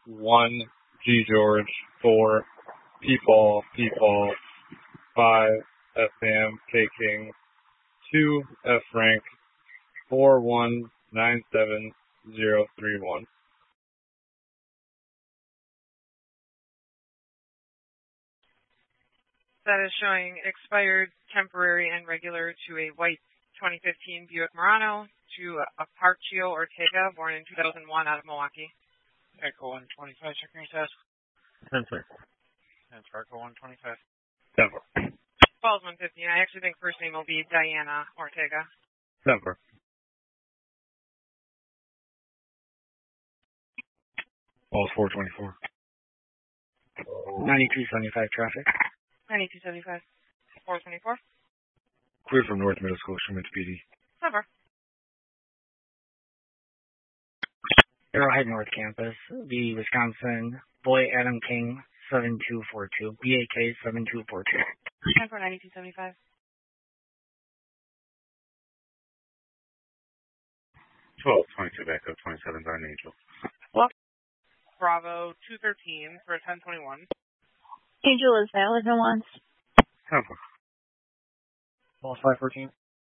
1 G George, 4 Peepaw, 5 F Sam, K King, 2 F Frank, 4197031. That is showing expired, temporary, and regular to a white 2015 Buick Murano, to Aparcio Ortega, born in 2001 out of Milwaukee. Echo 125, checking your test. 10-4. And Echo 125. 10-4. Falls 115. I actually think first name will be Diana Ortega. 10-4. Falls 424. 9275 traffic. 9275. 424. Clear from North Middle School, Schmitz PD. 10-4. Arrowhead North Campus, the Wisconsin, Boy Adam King, 7242, BAK 7242. 10-4, 9275. 1222 back up, 27 by an Angel. What? Bravo 213 for 1021. Angel is valid and once. 10-4. Falls 514.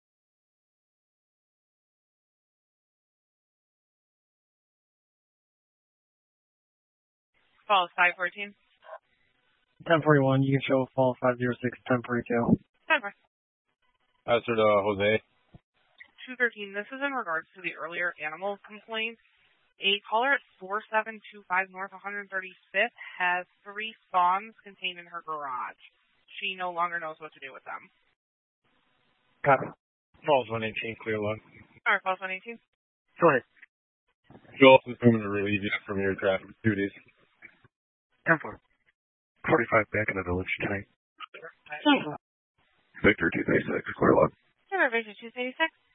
Falls 514. 1041, you can show fall 506, 1042. 10-4. Answer to Jose. 213. This is in regards to the earlier animal complaint. A caller at 4725 North 135th has 3 fawns contained in her garage. She no longer knows what to do with them. Copy. Falls 118, clear log. Alright, Falls 118. Go ahead. Joel is coming to relieve you from your traffic duties. 10-4. 45 back in the village tonight. 10-4. Victor 236, clear log. Denver Victor 286.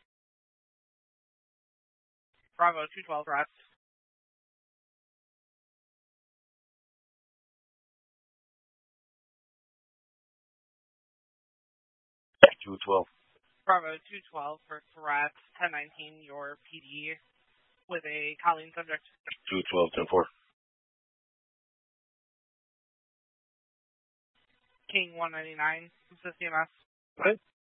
Bravo 212, Rats. Bravo 212 for threats, 1019, your PD with a Colleen subject. 212, 10-4. King 199, CMS. What?